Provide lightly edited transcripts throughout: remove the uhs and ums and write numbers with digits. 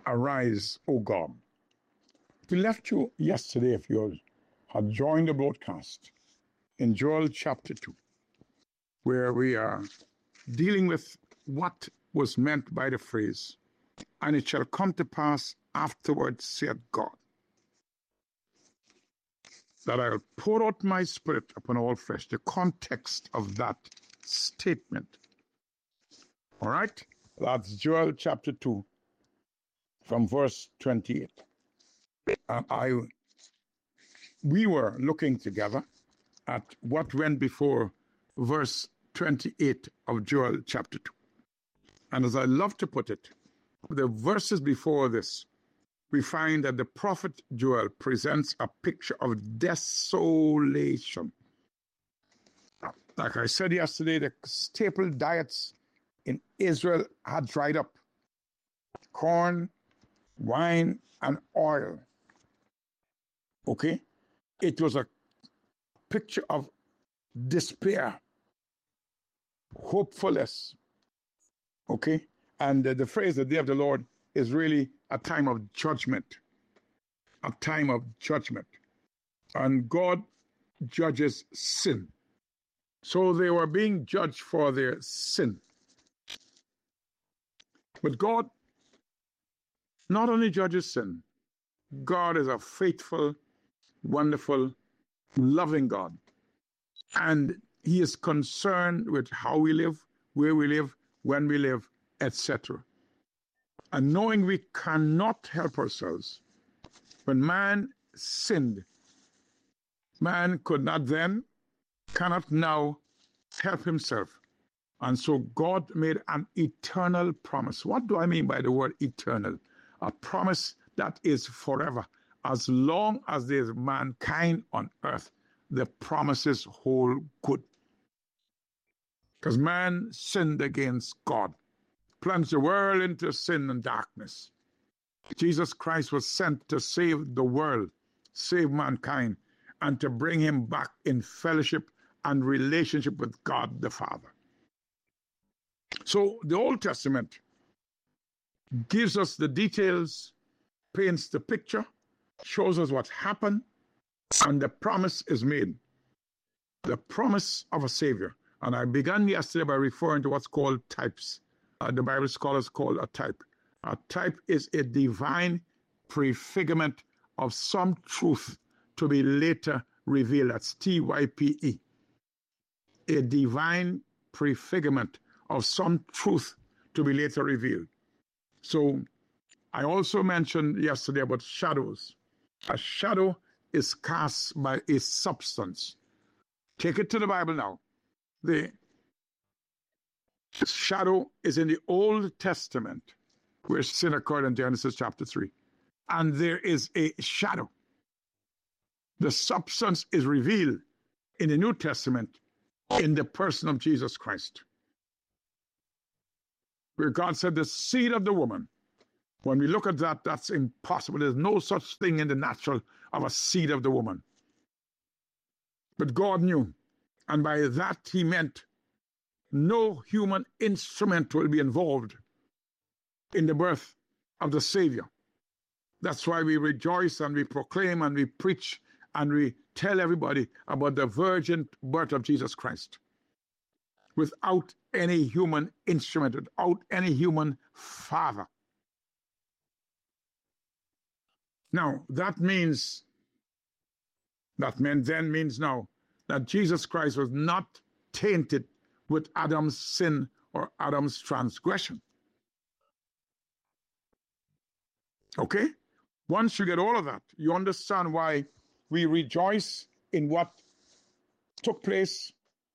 Arise, O God. We left you yesterday, if you had joined the broadcast, in Joel chapter 2, where we are dealing with what was meant by the phrase, and it shall come to pass afterwards, saith God, that I'll pour out my spirit upon all flesh. The context of that statement. All right? That's Joel chapter 2 from verse 28. We were looking together at what went before verse 28 of Joel chapter 2. And as I love to put it, the verses before this, we find that the prophet Joel presents a picture of desolation. Like I said yesterday, the staple diets in Israel had dried up. Corn, wine, and oil. Okay? It was a picture of despair, hopefulness. Okay? And the phrase, the day of the Lord, is really a time of judgment. A time of judgment. And God judges sin. So they were being judged for their sin. But God not only judges sin, God is a faithful, wonderful, loving God. And He is concerned with how we live, where we live, when we live, etc. And knowing we cannot help ourselves, when man sinned, man could not then, cannot now help himself. And so God made an eternal promise. What do I mean by the word eternal? A promise that is forever. As long as there's mankind on earth, the promises hold good. Because man sinned against God, plunged the world into sin and darkness. Jesus Christ was sent to save the world, save mankind, and to bring him back in fellowship and relationship with God the Father. So the Old Testament gives us the details, paints the picture, shows us what happened, and the promise is made. The promise of a Savior. And I began yesterday by referring to what's called types. The Bible scholars call a type. A type is a divine prefigurement of some truth to be later revealed. That's T-Y-P-E. A divine prefigurement of some truth to be later revealed. So I also mentioned yesterday about shadows. A shadow is cast by a substance. Take it to the Bible now. The shadow is in the Old Testament, where sin occurred in Genesis chapter 3. And there is a shadow. The substance is revealed in the New Testament in the person of Jesus Christ, where God said the seed of the woman. When we look at that, that's impossible. There's no such thing in the natural of a seed of the woman. But God knew. And by that he meant no human instrument will be involved in the birth of the Savior. That's why we rejoice and we proclaim and we preach and we tell everybody about the virgin birth of Jesus Christ. Without any human instrument, without any human father. Now, that means now that Jesus Christ was not tainted with Adam's sin or Adam's transgression. Okay? Once you get all of that, you understand why we rejoice in what took place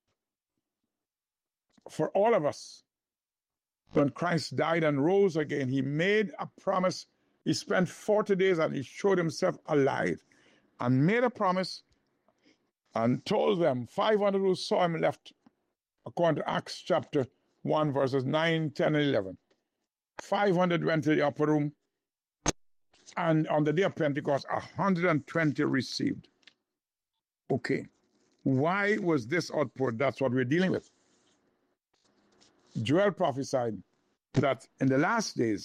for all of us. When Christ died and rose again, he made a promise. He spent 40 days and he showed himself alive and made a promise and told them, 500 who saw him left, according to Acts chapter 1, verses 9, 10, and 11. 500 went to the upper room, and on the day of Pentecost, 120 received. Okay. Why was this outpoured? That's what we're dealing with. Joel prophesied that in the last days,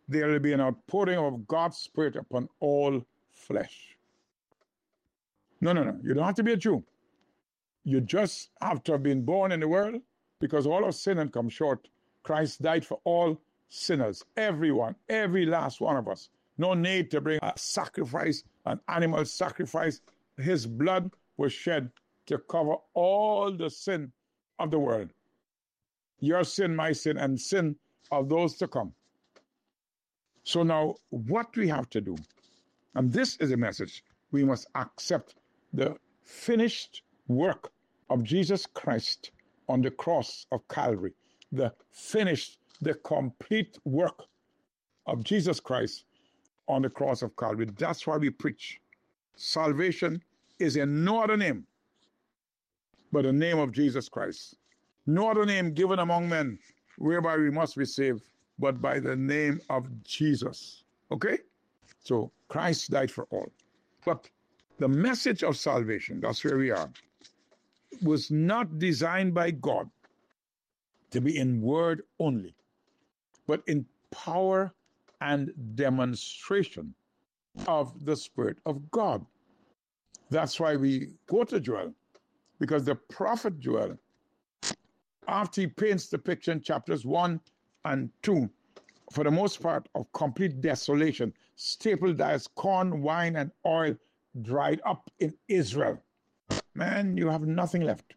there will be an outpouring of God's Spirit upon all flesh. No. You don't have to be a Jew. You just have to have been born in the world, because all of sin and come short. Christ died for all sinners, everyone, every last one of us. No need to bring a sacrifice, an animal sacrifice. His blood was shed to cover all the sin of the world. Your sin, my sin, and sin of those to come. So now what we have to do, and this is a message, we must accept the finished work of Jesus Christ on the cross of Calvary. The complete work of Jesus Christ on the cross of Calvary. That's why we preach. Salvation is in no other name but the name of Jesus Christ. No other name given among men whereby we must be saved but by the name of Jesus. Okay? So Christ died for all. But the message of salvation, that's where we are, was not designed by God to be in word only, but in power and demonstration of the Spirit of God. That's why we go to Joel, because the prophet Joel, after he paints the picture in chapters 1 and 2, for the most part, of complete desolation, stapled as corn, wine, and oil dried up in Israel. Man, you have nothing left.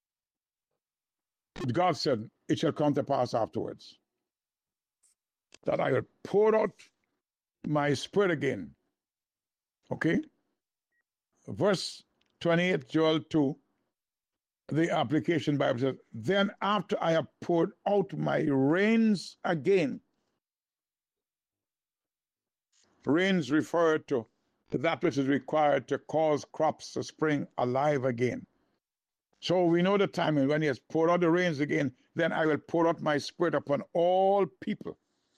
God said, it shall come to pass afterwards that I will pour out my Spirit again. Okay? Verse 28, Joel 2, the application Bible says, then after I have poured out my rains again. Rains refer to that which is required to cause crops to spring alive again. So we know the time, and when he has poured out the rains again, then I will pour out my Spirit upon all people.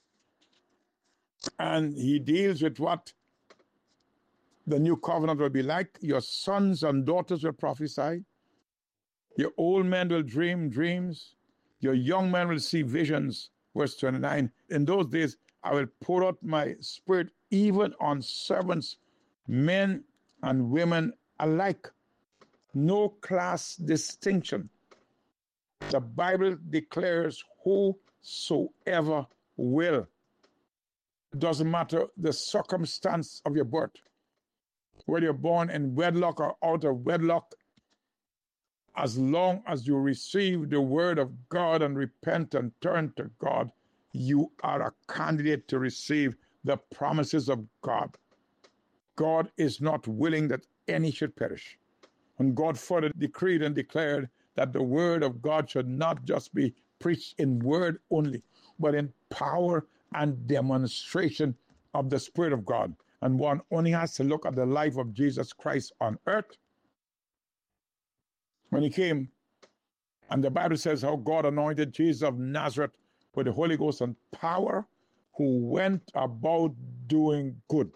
And he deals with what the new covenant will be like. Your sons and daughters will prophesy. Your old men will dream dreams. Your young men will see visions. Verse 29, in those days I will pour out my Spirit even on servants, men and women alike. No class distinction. The Bible declares whosoever will. It doesn't matter the circumstance of your birth, whether you're born in wedlock or out of wedlock, as long as you receive the word of God and repent and turn to God, you are a candidate to receive the promises of God. God is not willing that any should perish. And God further decreed and declared that the word of God should not just be preached in word only, but in power and demonstration of the Spirit of God. And one only has to look at the life of Jesus Christ on earth. When he came, and the Bible says how God anointed Jesus of Nazareth with the Holy Ghost and power, who went about doing good.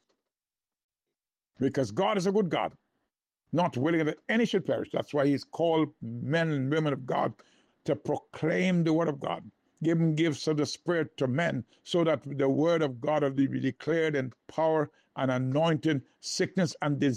Because God is a good God, not willing that any should perish. That's why he's called men and women of God to proclaim the word of God. Give him gifts of the Spirit to men, so that the word of God will be declared in power and anointing, sickness and disease